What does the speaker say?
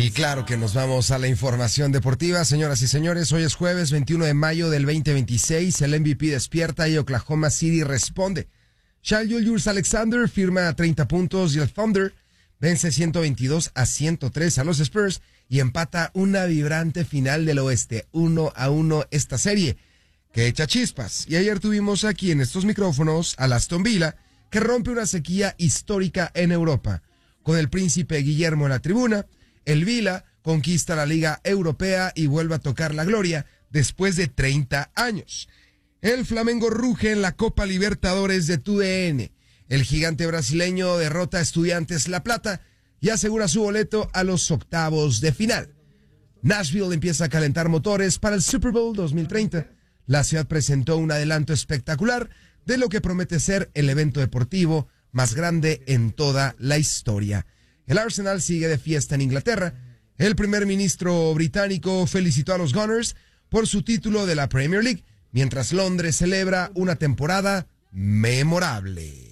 Y claro que nos vamos a la información deportiva, señoras y señores. Hoy es jueves 21 de mayo del 2026. El MVP despierta y Oklahoma City responde. Shai Gilgeous-Alexander firma 30 puntos y el Thunder vence 122-103 a los Spurs y empata una vibrante final del oeste, 1-1 esta serie, que echa chispas. Y ayer tuvimos aquí en estos micrófonos al Aston Villa, que rompe una sequía histórica en Europa. Con el príncipe Guillermo en la tribuna, el Villa conquista la Liga Europea y vuelve a tocar la gloria después de 30 años. El Flamengo ruge en la Copa Libertadores de TUDN. El gigante brasileño derrota a Estudiantes La Plata y asegura su boleto a los octavos de final. Nashville empieza a calentar motores para el Super Bowl 2030. La ciudad presentó un adelanto espectacular de lo que promete ser el evento deportivo más grande en toda la historia. El Arsenal sigue de fiesta en Inglaterra. El primer ministro británico felicitó a los Gunners por su título de la Premier League, mientras Londres celebra una temporada memorable.